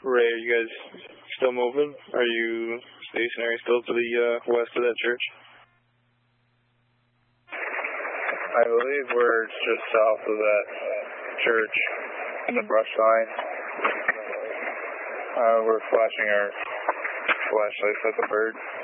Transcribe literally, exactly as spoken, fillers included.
Ray, are you guys still moving? Are you stationary still to the uh, west of that church? I believe we're just south of that church in the brush line. Uh, we're flashing our flashlights at the bird.